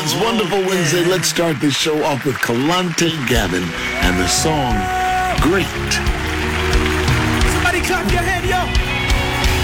It's Wonderful Wednesday. Let's start this show off with Kalante Gavin and the song Great.